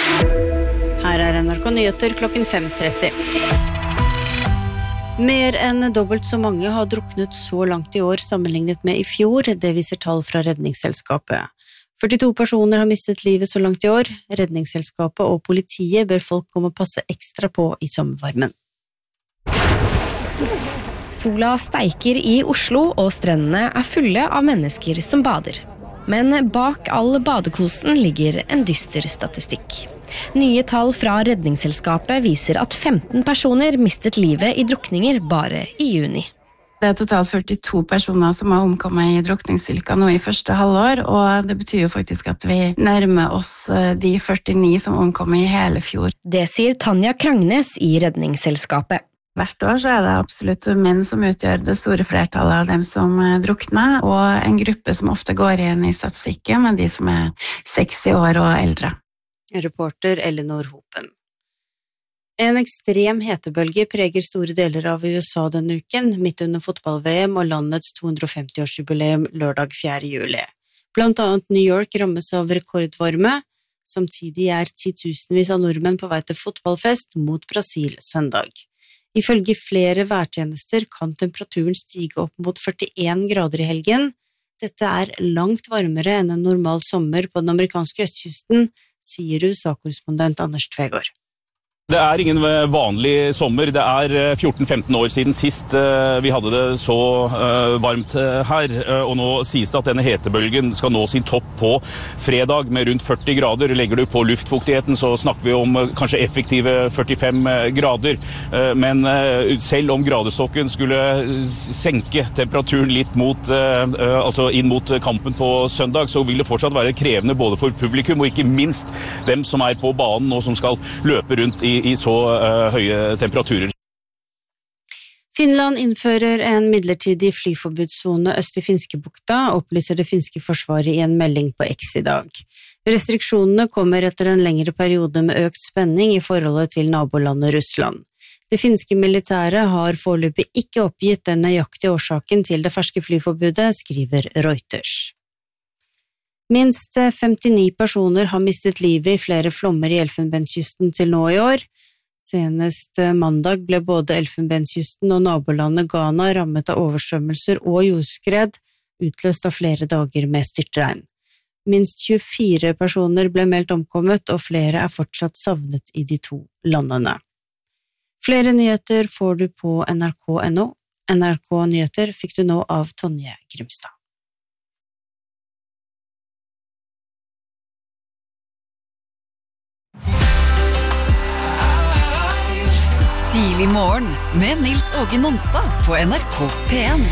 Her NRK Nyheter klokken 5:30. Mer enn dobbelt så mange har druknet så langt I år sammenlignet med I fjor, det viser tall fra Redningsselskapet. 42 personer har mistet livet så langt I år. Redningsselskapet og politiet ber folk om å passe ekstra på I sommervarmen. Sola steiker I Oslo, og strendene fulle av mennesker som bader. Men bak all badekosen ligger en dyster statistikk. Nye tall fra Redningsselskapet viser at 15 personer mistet livet I drukninger bare I juni. Det totalt 42 personer som har omkommet I drukningsulykker nå I første halvår, og det betyr jo faktisk at vi nærmer oss de 49 som omkommet I hele fjor. Det sier Tanja Krangnes I Redningsselskapet. Hvert år så det absolutt menn som utgjør det store flertallet av dem som drukner, og en gruppe som ofte går igjen I statistikken, men de som 60 år og eldre. Reporter Elinor Hopen. En ekstrem hetebølge preger store deler av USA denne uken, midt under fotball-VM og landets 250-årsjubileum lørdag 4. juli. Blant annet New York rammes av rekordvarme, samtidig titusenvis av nordmenn på vei til fotballfest mot Brasil søndag. Ifølge flere værtjenester kan temperaturen stige opp mot 41 grader I helgen. Dette langt varmere enn en normal sommer på den amerikanske østkysten, sier USA-korrespondent Anders Tvegård. Det ingen vanlig sommer. Det 14-15 år siden sist vi hadde det så varmt her, og nå sies det at denne hetebølgen skal nå sin topp på fredag med rundt 40 grader. Legger du på luftfuktigheten så snakker vi om kanskje effektive 45 grader, men selv om gradestokken skulle senke temperaturen litt altså inn mot kampen på søndag, så vil det fortsatt være krevende både for publikum og ikke minst dem som på banen og som skal løpe rundt I så høye temperaturer. Finland innfører en midlertidig flyforbudszone øst I Finskebukta, opplyser det finske forsvaret I en melding på X I dag. Restriksjonene kommer etter en lengre periode med økt spenning I forholdet til nabolandet Russland. Det finske militæret har foreløpig ikke oppgitt den nøyaktige årsaken til det ferske flyforbudet, skriver Reuters. Minst 59 personer har mistet livet I flere flommer I Elfenbenskysten til nå I år. Senest mandag ble både Elfenbenskysten og nabolandet Ghana rammet av oversvømmelser og jordskred, utløst av flere dager med styrtregn. Minst 24 personer ble meldt omkommet, og flere fortsatt savnet I de to landene. Flere nyheter får du på nrk.no. NRK Nyheter fikk du nå av Tonje Grimstad. Tidlig morgen med Nils Åge Nonstad på NRK P1.